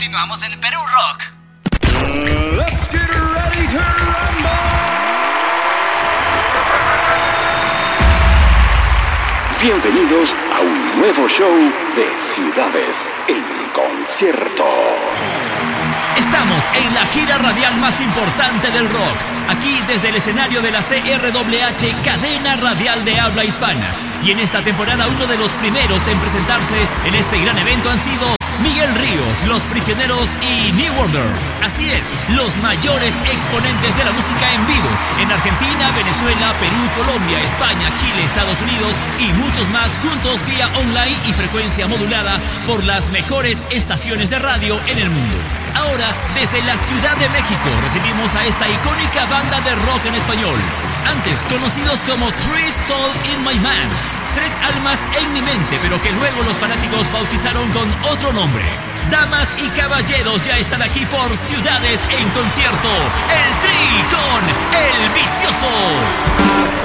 Continuamos en Perú Rock. Let's get ready to rumble. Bienvenidos a un nuevo show de Ciudades en Concierto. Estamos en la gira radial más importante del rock, aquí desde el escenario de la CRWH, cadena radial de habla hispana. Y en esta temporada uno de los primeros en presentarse en este gran evento han sido Miguel Ríos, Los Prisioneros y New Order. Así es, los mayores exponentes de la música en vivo en Argentina, Venezuela, Perú, Colombia, España, Chile, Estados Unidos y muchos más, juntos vía online y frecuencia modulada por las mejores estaciones de radio en el mundo. Ahora, desde la Ciudad de México, recibimos a esta icónica banda de rock en español, antes conocidos como Three Souls in My Man, Tres almas en mi mente, pero que luego los fanáticos bautizaron con otro nombre. Damas y caballeros, ya están aquí por Ciudades en Concierto, el Tri con El Vicioso.